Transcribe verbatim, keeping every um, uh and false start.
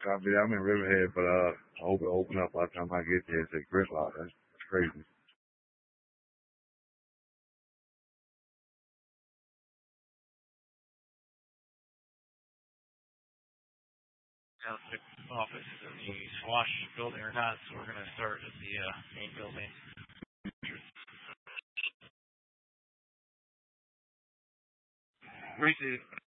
Copy. I'm in Riverhead, but uh, I hope it open up by the time I get there. It's a gridlock. That's crazy. Now, the office in the Swash building or not, so we're going to start at the uh, main building. Great to